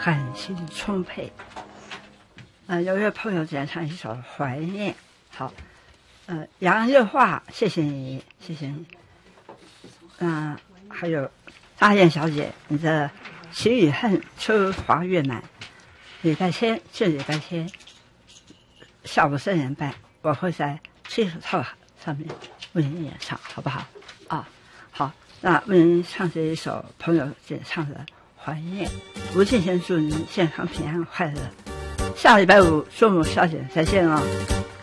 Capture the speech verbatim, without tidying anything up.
感情充沛。呃，有位朋友点唱一首《怀念》，好，呃，杨日化，谢谢你，谢谢你。嗯、呃，还有大雁小姐，你的情与恨，秋华月满。礼拜天，这礼拜天下午三点半，我会在七十套上面为您演唱，好不好？啊，好，那为您唱这一首朋友点唱的《怀念》，吴敬贤祝您健康平安快乐。下礼拜五中午十二点再见哦。